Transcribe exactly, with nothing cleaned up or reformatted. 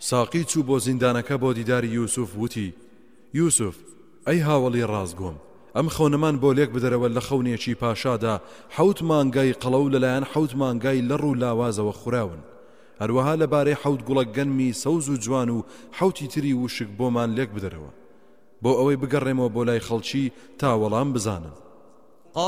ساقی چوو بۆ زیندانەکە بۆ دیداری یوسف وتی یوسف ئەی هاوڵی ڕازگۆم ئەم خەونەمان بۆ لێک بدەرەوە لە خەونێکی پاشادا حەوت مانگای قەڵە و لەلایەن حەوت مانگای لەڕ و لاوازەوە خوراون هەروەها لەبارەی حەوت گوڵە گەنمی سەوز و جوان و حەوتی تری وشک بۆمان لێک بدەرەوە بۆ ئەوەی بگەڕێمەوە بۆ لای خەڵکی تا وەڵام بزانن